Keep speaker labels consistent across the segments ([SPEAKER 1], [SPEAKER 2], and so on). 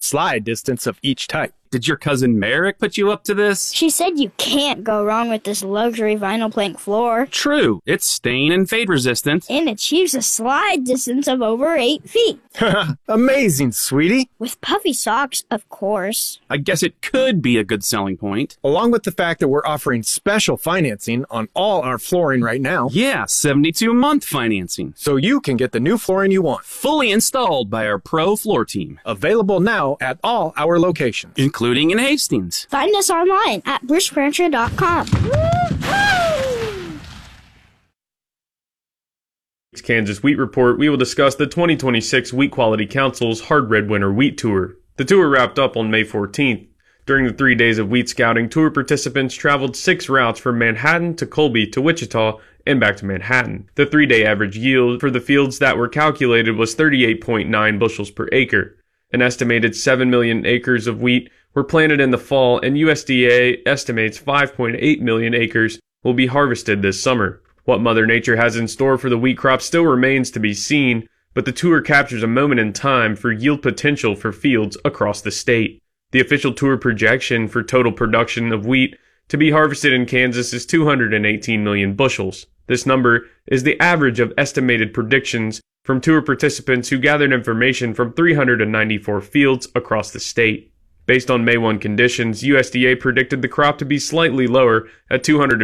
[SPEAKER 1] slide distance of each type.
[SPEAKER 2] Did your cousin Merrick put you up to this?
[SPEAKER 3] She said you can't go wrong with this luxury vinyl plank floor.
[SPEAKER 2] True. It's stain and fade resistant.
[SPEAKER 3] And achieves a slide distance of over 8 feet.
[SPEAKER 1] Amazing, sweetie.
[SPEAKER 3] With puffy socks, of course.
[SPEAKER 2] I guess it could be a good selling point.
[SPEAKER 1] Along with the fact that we're offering special financing on all our flooring right now.
[SPEAKER 2] Yeah, 72-month financing.
[SPEAKER 1] So you can get the new flooring you want.
[SPEAKER 2] Fully installed by our pro floor team.
[SPEAKER 1] Available now at all our locations.
[SPEAKER 2] Including in Hastings.
[SPEAKER 3] Find us online at brucefurniture.com.
[SPEAKER 4] Kansas Wheat Report, we will discuss the 2026 Wheat Quality Council's Hard Red Winter Wheat Tour. The tour wrapped up on May 14th. During the 3 days of wheat scouting, tour participants traveled 6 routes from Manhattan to Colby to Wichita and back to Manhattan. The 3-day average yield for the fields that were calculated was 38.9 bushels per acre. An estimated 7 million acres of wheat were planted in the fall, and USDA estimates 5.8 million acres will be harvested this summer. What Mother Nature has in store for the wheat crop still remains to be seen, but the tour captures a moment in time for yield potential for fields across the state. The official tour projection for total production of wheat to be harvested in Kansas is 218 million bushels. This number is the average of estimated predictions from tour participants who gathered information from 394 fields across the state. Based on May 1 conditions, USDA predicted the crop to be slightly lower at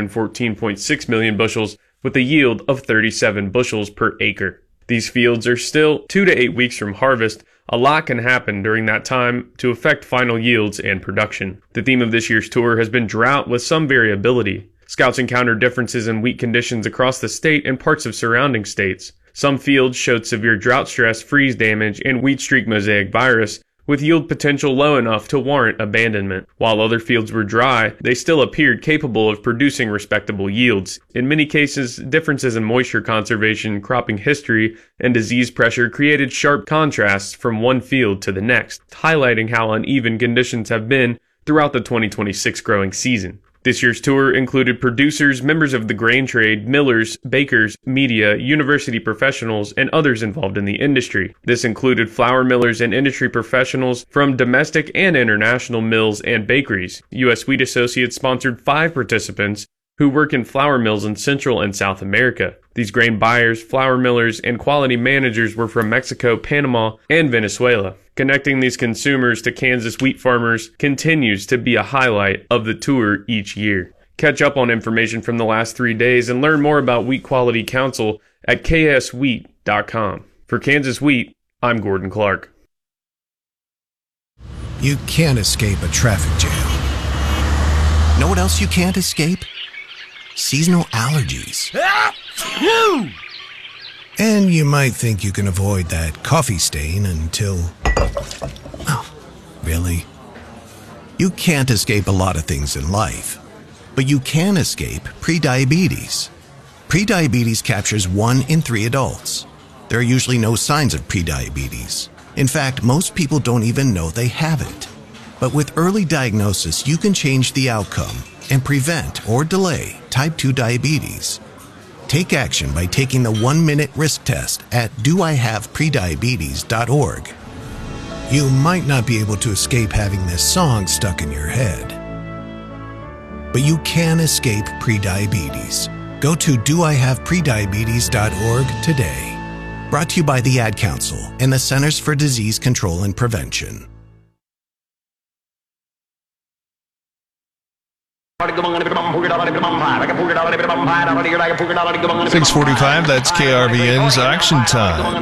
[SPEAKER 4] 214.6 million bushels with a yield of 37 bushels per acre. These fields are still 2 to 8 weeks from harvest. A lot can happen during that time to affect final yields and production. The theme of this year's tour has been drought with some variability. Scouts encountered differences in wheat conditions across the state and parts of surrounding states. Some fields showed severe drought stress, freeze damage, and wheat streak mosaic virus, with yield potential low enough to warrant abandonment. While other fields were dry, they still appeared capable of producing respectable yields. In many cases, differences in moisture conservation, cropping history, and disease pressure created sharp contrasts from one field to the next, highlighting how uneven conditions have been throughout the 2026 growing season. This year's tour included producers, members of the grain trade, millers, bakers, media, university professionals, and others involved in the industry. This included flour millers and industry professionals from domestic and international mills and bakeries. U.S. Wheat Associates sponsored 5 participants who work in flour mills in Central and South America. These grain buyers, flour millers, and quality managers were from Mexico, Panama, and Venezuela. Connecting these consumers to Kansas wheat farmers continues to be a highlight of the tour each year. Catch up on information from the last 3 days and learn more about Wheat Quality Council at kswheat.com. For Kansas Wheat, I'm Gordon Clark.
[SPEAKER 5] You can't escape a traffic jam. Know what else you can't escape? Seasonal allergies. And you might think you can avoid that coffee stain until... Oh, really? You can't escape a lot of things in life, but you can escape prediabetes. Prediabetes captures 1 in 3 adults. There are usually no signs of prediabetes. In fact, most people don't even know they have it. But with early diagnosis, you can change the outcome and prevent or delay type 2 diabetes. Take action by taking the 1-minute risk test at doihaveprediabetes.org. You might not be able to escape having this song stuck in your head, but you can escape prediabetes. Go to doihaveprediabetes.org today. Brought to you by the Ad Council and the Centers for Disease Control and Prevention.
[SPEAKER 6] 6:45, that's KRVN's Action Time.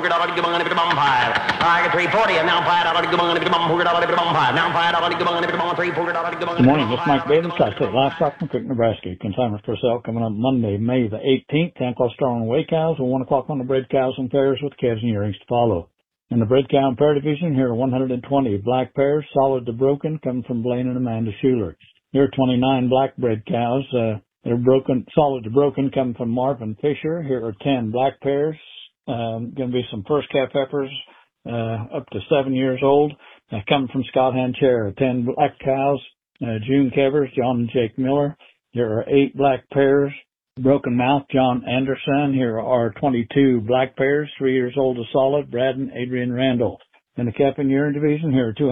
[SPEAKER 7] Good morning, this is Mike Davis, Tri-State Livestock from Cook, Nebraska. Consignments for sale coming up Monday, May the 18th. 10 o'clock start on weigh cows and 1 o'clock on the bred cows and pairs with calves and yearlings to follow. In the bred cow and pair division, here are 120 black pairs, solid to broken, coming from Blaine and Amanda Schuler. Here are 29 black bred cows that are broken, solid to broken, coming from Marvin Fisher. Here are 10 black pairs, going to be some first calf heifers up to 7 years old, coming from Scott Hanchera. 10 black cows, June Kevers, John and Jake Miller. Here are 8 black pairs, broken mouth, John Anderson. Here are 22 black pairs, 3 years old to solid, Brad and Adrian Randall. In the calf and yearling division, here are 2